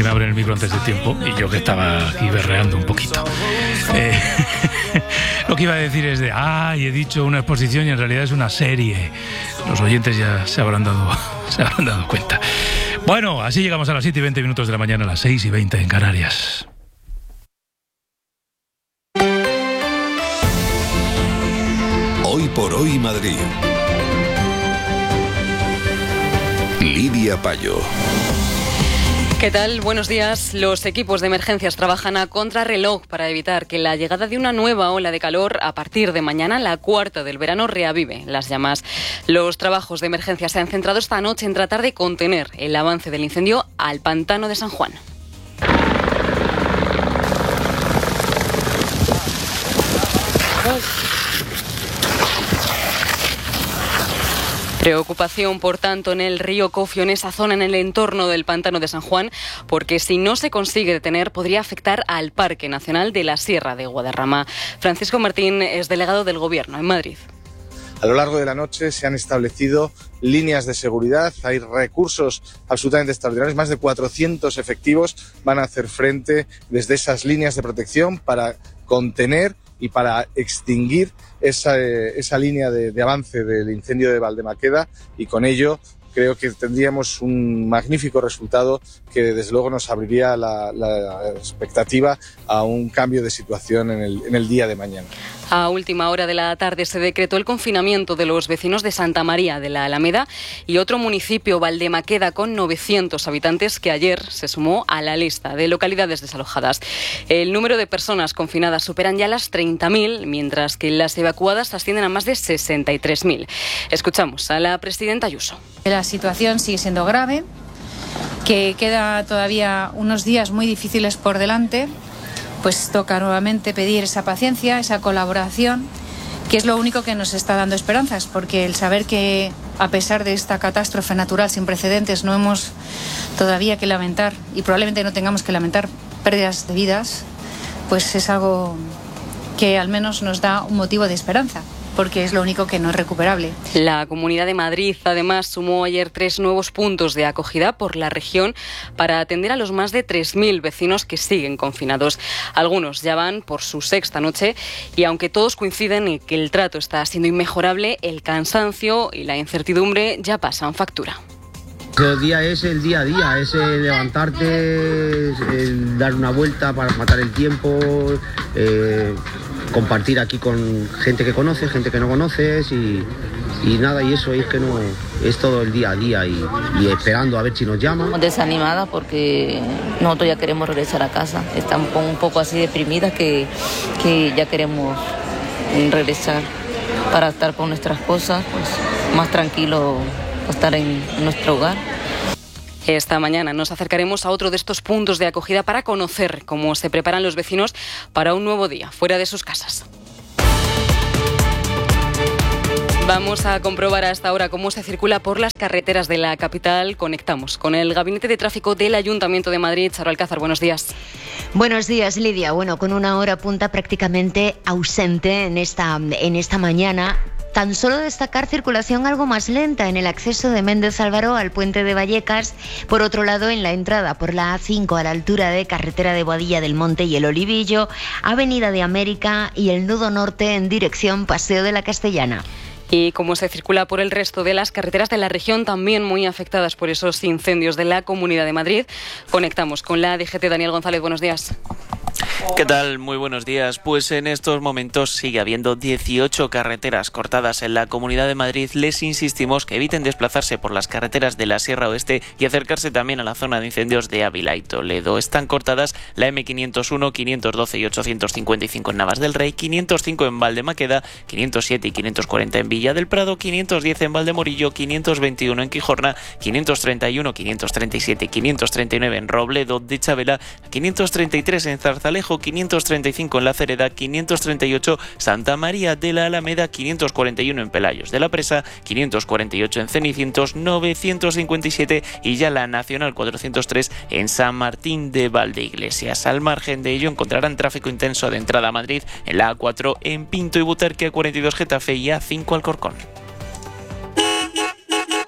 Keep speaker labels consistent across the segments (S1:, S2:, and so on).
S1: que me abren el micro antes de tiempo y yo que estaba aquí berreando un poquito. Lo que iba a decir es he dicho una exposición y en realidad es una serie. Los oyentes ya se habrán dado cuenta. Bueno, así llegamos a las 7:20 de la mañana, a las 6:20 en Canarias.
S2: Hoy por hoy Madrid. Lidia Payo.
S3: ¿Qué tal? Buenos días. Los equipos de emergencias trabajan a contrarreloj para evitar que la llegada de una nueva ola de calor a partir de mañana, la cuarta del verano, reavive las llamas. Los trabajos de emergencia se han centrado esta noche en tratar de contener el avance del incendio al pantano de San Juan. Preocupación, por tanto, en el río Cofio, en esa zona, en el entorno del pantano de San Juan, porque si no se consigue detener, podría afectar al Parque Nacional de la Sierra de Guadarrama. Francisco Martín es delegado del Gobierno en Madrid.
S4: A lo largo de la noche se han establecido líneas de seguridad, hay recursos absolutamente extraordinarios, más de 400 efectivos van a hacer frente desde esas líneas de protección para contener y para extinguir esa línea de avance del incendio de Valdemaqueda, y con ello creo que tendríamos un magnífico resultado que desde luego nos abriría la expectativa a un cambio de situación en el día de mañana.
S3: A última hora de la tarde se decretó el confinamiento de los vecinos de Santa María de la Alameda y otro municipio, Valdemaqueda, con 900 habitantes, que ayer se sumó a la lista de localidades desalojadas. El número de personas confinadas superan ya las 30.000, mientras que las evacuadas ascienden a más de 63.000. Escuchamos a la presidenta Ayuso.
S5: La situación sigue siendo grave, que queda todavía unos días muy difíciles por delante. Pues toca nuevamente pedir esa paciencia, esa colaboración, que es lo único que nos está dando esperanzas, porque el saber que a pesar de esta catástrofe natural sin precedentes no hemos todavía que lamentar, y probablemente no tengamos que lamentar pérdidas de vidas, pues es algo que al menos nos da un motivo de esperanza, porque es lo único que no es recuperable.
S3: La Comunidad de Madrid, además, sumó ayer 3 nuevos puntos de acogida por la región para atender a los más de 3.000 vecinos que siguen confinados. Algunos ya van por su 6ª noche y aunque todos coinciden en que el trato está siendo inmejorable, el cansancio y la incertidumbre ya pasan factura.
S6: El día es el día a día, es el levantarte, el dar una vuelta para matar el tiempo, compartir aquí con gente que conoces, gente que no conoces y nada, y eso es que no es todo el día a día y esperando a ver si nos llaman.
S7: Desanimada porque nosotros ya queremos regresar a casa, estamos un poco así deprimidas que ya queremos regresar para estar con nuestras cosas, pues más tranquilo, estar en nuestro hogar.
S3: Esta mañana nos acercaremos a otro de estos puntos de acogida para conocer cómo se preparan los vecinos para un nuevo día fuera de sus casas. Vamos a comprobar hasta ahora cómo se circula por las carreteras de la capital. Conectamos con el Gabinete de Tráfico del Ayuntamiento de Madrid. Charo Alcázar, buenos días.
S8: Buenos días, Lidia. Bueno, con una hora punta prácticamente ausente en esta mañana. Tan solo destacar circulación algo más lenta en el acceso de Méndez Álvaro al puente de Vallecas. Por otro lado, en la entrada por la A5 a la altura de carretera de Boadilla del Monte y el Olivillo, Avenida de América y el nudo norte en dirección Paseo de la Castellana.
S3: Y cómo se circula por el resto de las carreteras de la región, también muy afectadas por esos incendios de la Comunidad de Madrid. Conectamos con la DGT. Daniel González, buenos días.
S9: ¿Qué tal? Muy buenos días. Pues en estos momentos sigue habiendo 18 carreteras cortadas en la Comunidad de Madrid. Les insistimos que eviten desplazarse por las carreteras de la Sierra Oeste y acercarse también a la zona de incendios de Ávila y Toledo. Están cortadas la M501, 512 y 855 en Navas del Rey, 505 en Valdemaqueda, 507 y 540 en Villa del Prado, 510 en Valdemorillo, 521 en Quijorna, 531, 537 y 539 en Robledo de Chabela, 533 en Zarzalejo, 535 en La Cereda, 538 Santa María de la Alameda, 541 en Pelayos de la Presa, 548 en Cenicientos, 957 y ya la Nacional 403 en San Martín de Valdeiglesias. Al margen de ello encontrarán tráfico intenso de entrada a Madrid en la A4 en Pinto y Butarque, A42 Getafe y A5 Alcorcón.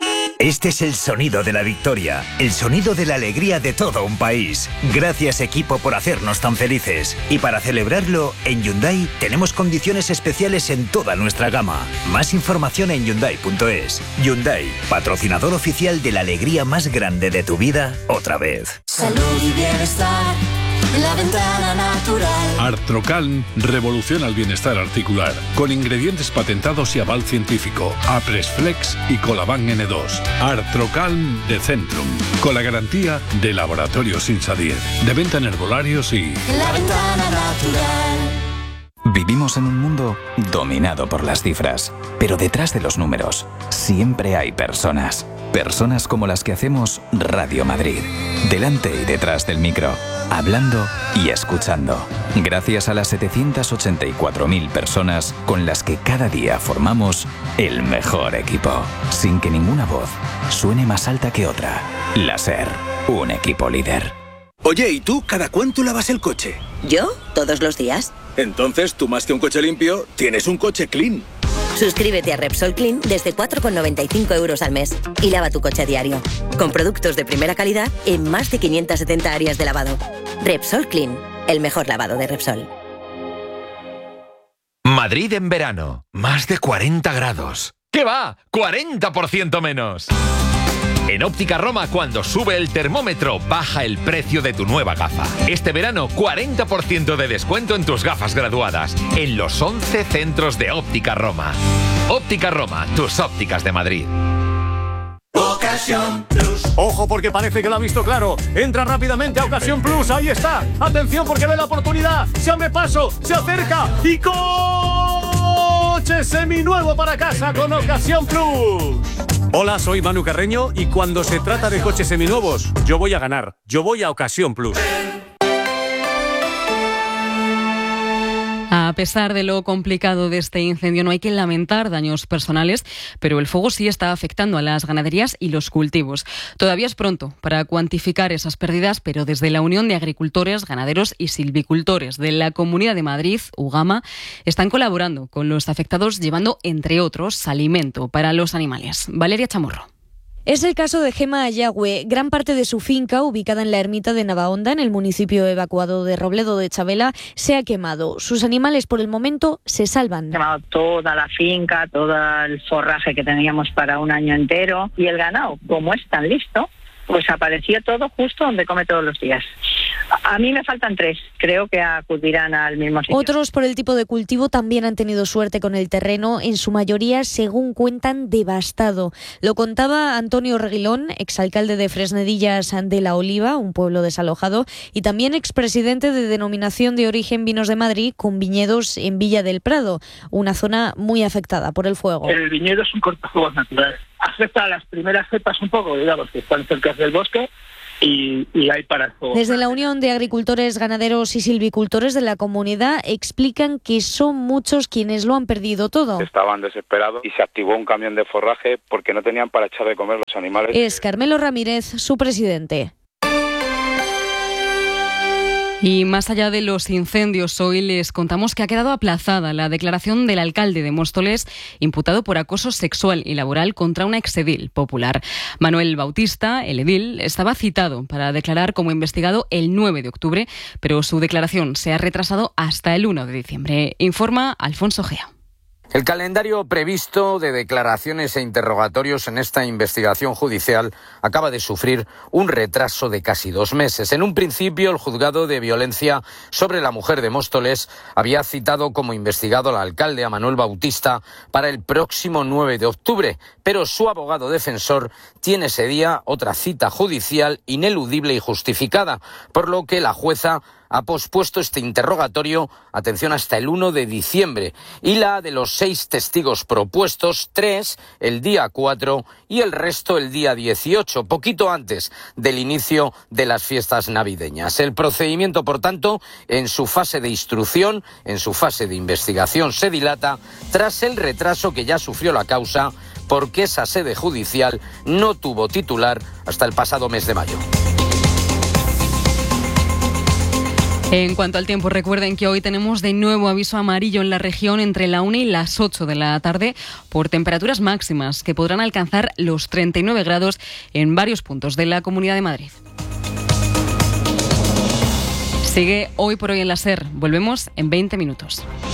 S10: Este es el sonido de la victoria, el sonido de la alegría de todo un país. Gracias, equipo, por hacernos tan felices. Y para celebrarlo, en Hyundai tenemos condiciones especiales en toda nuestra gama. Más información en Hyundai.es. Hyundai, patrocinador oficial de la alegría más grande de tu vida, otra vez.
S11: Salud y bienestar. La Ventana Natural.
S12: Artrocalm revoluciona el bienestar articular con ingredientes patentados y aval científico. Apresflex y Colaban N2. Artrocalm de Centrum, con la garantía de Laboratorios Insadier, de venta en herbolarios y...
S11: La Ventana Natural.
S13: Vivimos en un mundo dominado por las cifras, pero detrás de los números siempre hay personas. Personas como las que hacemos Radio Madrid, delante y detrás del micro, hablando y escuchando. Gracias a las 784.000 personas con las que cada día formamos el mejor equipo, sin que ninguna voz suene más alta que otra. La SER, un equipo líder.
S14: Oye, ¿y tú cada cuánto lavas el coche?
S15: ¿Yo? Todos los días.
S14: Entonces, tú más que un coche limpio, tienes un coche clean.
S15: Suscríbete a Repsol Clean desde 4,95 € al mes y lava tu coche a diario. Con productos de primera calidad en más de 570 áreas de lavado. Repsol Clean, el mejor lavado de Repsol.
S16: Madrid en verano, más de 40 grados. ¿Qué va? ¡40% menos! En Óptica Roma, cuando sube el termómetro, baja el precio de tu nueva gafa. Este verano, 40% de descuento en tus gafas graduadas, en los 11 centros de Óptica Roma. Óptica Roma, tus ópticas de Madrid.
S17: Ocasión Plus. Ojo, porque parece que lo ha visto claro. Entra rápidamente a Ocasión Plus, ahí está. Atención, porque ve la oportunidad. Se abre paso, se acerca y coche seminuevo para casa con Ocasión Plus. Hola, soy Manu Carreño y cuando se trata de coches seminuevos, yo voy a ganar. Yo voy a Ocasión Plus.
S3: A pesar de lo complicado de este incendio, no hay que lamentar daños personales, pero el fuego sí está afectando a las ganaderías y los cultivos. Todavía es pronto para cuantificar esas pérdidas, pero desde la Unión de Agricultores, Ganaderos y Silvicultores de la Comunidad de Madrid, UGAMA, están colaborando con los afectados, llevando, entre otros, alimento para los animales. Valeria Chamorro.
S18: Es el caso de Gema Ayagüe. Gran parte de su finca, ubicada en la ermita de Navahonda, en el municipio evacuado de Robledo de Chabela, se ha quemado. Sus animales, por el momento, se salvan.
S19: Se ha quemado toda la finca, todo el forraje que teníamos para un año entero. Y el ganado, como es tan listo, pues apareció todo justo donde come todos los días. A mí me faltan 3, creo que acudirán al mismo sitio.
S18: Otros, por el tipo de cultivo, también han tenido suerte con el terreno, en su mayoría, según cuentan, devastado. Lo contaba Antonio Reguilón, exalcalde de Fresnedillas de la Oliva, un pueblo desalojado, y también expresidente de Denominación de Origen Vinos de Madrid, con viñedos en Villa del Prado, una zona muy afectada por el fuego.
S20: El viñedo es un cortafuegos natural. Afecta a las primeras cepas un poco, digamos, que están cerca del bosque, y hay para el fuego.
S18: Desde la Unión de Agricultores, Ganaderos y Silvicultores de la comunidad explican que son muchos quienes lo han perdido todo.
S21: Estaban desesperados y se activó un camión de forraje porque no tenían para echar de comer los animales.
S18: Es Carmelo Ramírez, su presidente.
S3: Y más allá de los incendios, hoy les contamos que ha quedado aplazada la declaración del alcalde de Móstoles, imputado por acoso sexual y laboral contra una exedil popular. Manuel Bautista, el edil, estaba citado para declarar como investigado el 9 de octubre, pero su declaración se ha retrasado hasta el 1 de diciembre. Informa Alfonso Gea.
S22: El calendario previsto de declaraciones e interrogatorios en esta investigación judicial acaba de sufrir un retraso de casi 2 meses. En un principio, el juzgado de violencia sobre la mujer de Móstoles había citado como investigado al alcalde, a Manuel Bautista, para el próximo 9 de octubre, pero su abogado defensor tiene ese día otra cita judicial ineludible y justificada, por lo que la jueza ha pospuesto este interrogatorio, atención, hasta el 1 de diciembre, y la de los 6 testigos propuestos, 3 el día 4 y el resto el día 18, poquito antes del inicio de las fiestas navideñas. El procedimiento, por tanto, en su fase de instrucción, en su fase de investigación, se dilata tras el retraso que ya sufrió la causa, porque esa sede judicial no tuvo titular hasta el pasado mes de mayo.
S3: En cuanto al tiempo, recuerden que hoy tenemos de nuevo aviso amarillo en la región entre la 1 y las 8 de la tarde por temperaturas máximas que podrán alcanzar los 39 grados en varios puntos de la Comunidad de Madrid. Sigue Hoy por Hoy en la SER. Volvemos en 20 minutos.